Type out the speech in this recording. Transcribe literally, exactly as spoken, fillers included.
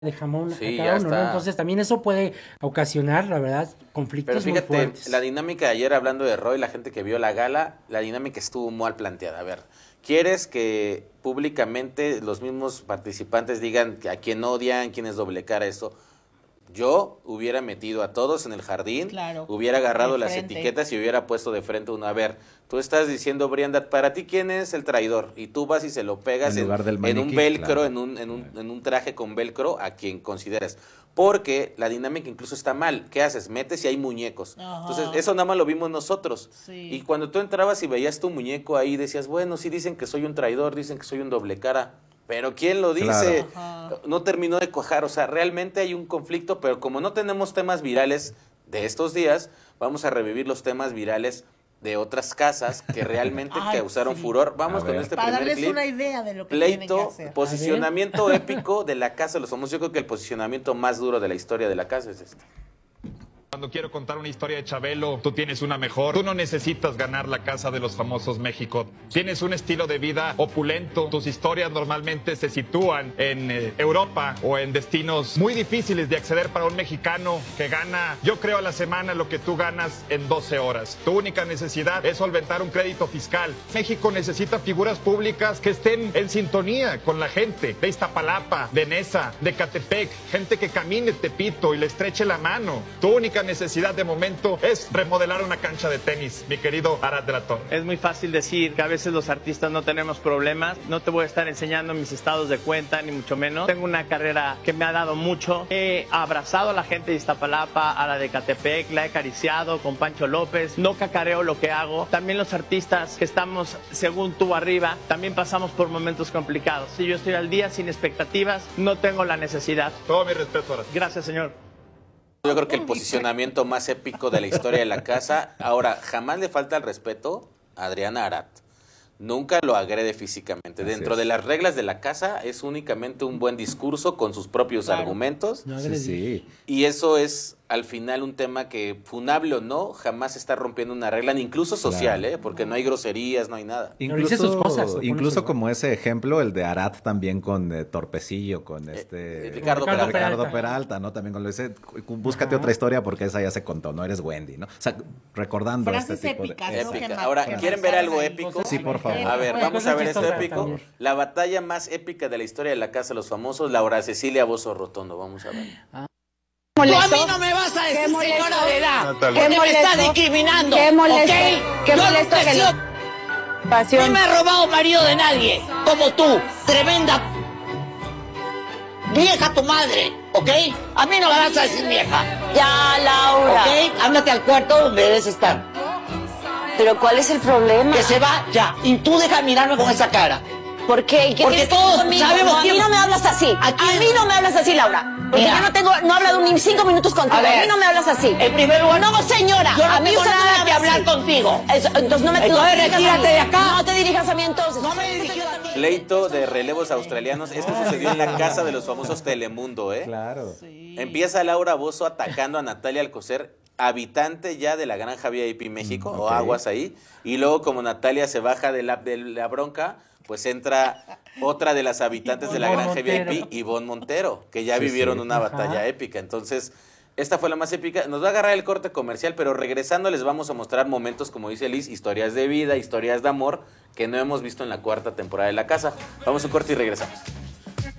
de jamón Sí, a ya cada uno, ¿no? está. Entonces también eso puede ocasionar, la verdad, conflictos Pero muy fíjate, fuertes. la dinámica de ayer hablando de Roy, la gente que vio la gala, la dinámica estuvo mal planteada. A ver, ¿quieres que públicamente los mismos participantes digan que a quién odian, quién es doble cara, eso? Yo hubiera metido a todos en el jardín, Claro, hubiera agarrado de las frente. etiquetas y hubiera puesto de frente uno. A ver, tú estás diciendo, Brianda, para ti quién es el traidor, y tú vas y se lo pegas En en, lugar del en un maniquí, velcro, claro. en, un, en, un, en un traje con velcro a quien consideres. Porque la dinámica incluso está mal. ¿Qué haces? Metes y hay muñecos. Ajá. Entonces, eso nada más lo vimos nosotros. Sí. Y cuando tú entrabas y veías tu muñeco ahí, decías, bueno, sí dicen que soy un traidor, dicen que soy un doble cara. Pero ¿quién lo dice? Claro. No terminó de cuajar. O sea, realmente hay un conflicto, pero como no tenemos temas virales de estos días, vamos a revivir los temas virales de otras casas que realmente Ay, causaron sí. furor. Vamos A con ver. este Para primer darles clip. una idea de lo que tienen que Pleito, hacer. posicionamiento épico de la Casa de los Famosos. Yo creo que el posicionamiento más duro de la historia de la casa es este. Cuando quiero contar una historia de Chabelo, tú tienes una mejor. Tú no necesitas ganar la Casa de los Famosos México. Tienes un estilo de vida opulento. Tus historias normalmente se sitúan en eh, Europa o en destinos muy difíciles de acceder para un mexicano que gana, yo creo, a la semana lo que tú ganas en doce horas. Tu única necesidad es solventar un crédito fiscal. México necesita figuras públicas que estén en sintonía con la gente de Iztapalapa, de Nesa, de Catepec, gente que camine Tepito y le estreche la mano. Tu única necesidad de momento es remodelar una cancha de tenis, mi querido Arad de la Torre. Es muy fácil decir que a veces los artistas no tenemos problemas. No te voy a estar enseñando mis estados de cuenta, ni mucho menos. Tengo una carrera que me ha dado mucho. He abrazado a la gente de Iztapalapa, a la de Catepec, la he acariciado con Pancho López. No cacareo lo que hago. También los artistas que estamos, según tú, arriba, también pasamos por momentos complicados. Si yo estoy al día sin expectativas, no tengo la necesidad. Todo mi respeto, Arad. Gracias, señor. Yo creo que el posicionamiento más épico de la historia de la casa. Ahora, jamás le falta el respeto a Adriana Arat. Nunca lo agrede físicamente. Así Dentro es. de las reglas de la casa es únicamente un buen discurso con sus propios Claro. argumentos. No Sí, agredir. sí. Y eso es, al final, un tema que, funable o no, jamás está rompiendo una regla, ni incluso social, Claro. ¿eh? Porque no hay groserías, no hay nada. Pero dice sus cosas, lo pone en incluso su- como ese ejemplo, el de Arad también con eh, Torpecillo, con este... eh, Ricardo Ricardo Peralta. Ricardo Peralta. Peralta, ¿no? También con lo dice, búscate Ajá. otra historia porque esa ya se contó, no eres Wendy, ¿no? O sea, recordando Frases este tipo épicas, de... ¿no? Épica. Que ma- Ahora, que ¿quieren ver marcaron algo ahí. épico? Sí, por favor. A ver, Bueno, vamos cosas a ver esto chistosas épico. también. La batalla más épica de la historia de la Casa de los Famosos, Laura Cecilia Bozo Rotondo. Vamos a ver. Tú a mí no me vas a decir señora de edad, porque ¿Qué me molesto? estás discriminando. Qué molesto, ¿ok? qué Yo molesto que creció- no- A mí Pasión. me ha robado marido de nadie, como tú, tremenda vieja tu madre, ¿ok? A mí no me vas a decir vieja, Ya, Laura. ¿ok? Ándate al cuarto donde debes estar. Pero ¿cuál es el problema? Que se va ya, y tú deja de mirarme con esa cara. ¿Por qué? ¿Y qué Porque tienes que todos ver conmigo? sabemos No, a mí quién- no me hablas así. ¿A A, quién? mí no me hablas así, Laura. Porque Mira. yo no tengo, no he hablado ni cinco minutos contigo. A A, ver. mí no me hablas así. En primer lugar, No, señora. yo no a mí tengo usted no me nada que habla hablar así. contigo. Eso, entonces no me Entonces no te dirijas a retírate mí. de acá. No te dirijas a mí entonces. No me diriges a mí. Pleito de relevos australianos. Esto sucedió en la Casa de los Famosos Telemundo, ¿eh? Claro. Empieza Laura Bozo atacando a Natalia Alcocer, habitante ya de la Granja V I P México, Mm, o ok. aguas ahí. Y luego, como Natalia se baja de la, de la bronca, pues entra otra de las habitantes de la Ivonne Granja V I P, Montero. Ivonne Montero, que ya Sí, vivieron sí. una Ajá. batalla épica. Entonces, esta fue la más épica. Nos va a agarrar el corte comercial, pero regresando les vamos a mostrar momentos, como dice Liz, historias de vida, historias de amor, que no hemos visto en la cuarta temporada de La Casa. Vamos a un corte y regresamos.